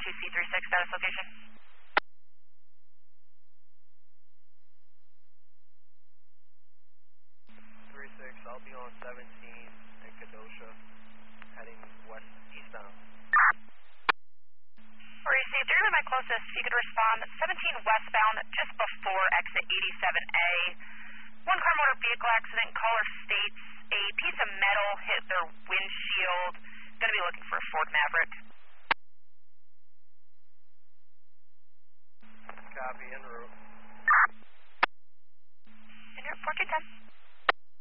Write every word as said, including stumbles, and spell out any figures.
two C thirty-six, status location. three six, I'll be on seventeen in Kenosha, heading west eastbound. Or you see, if you're going to be my closest, you could respond seventeen westbound just before exit eighty-seven A. One car motor vehicle accident. Caller states a piece of metal hit their windshield. Going to be looking for a Ford Maverick.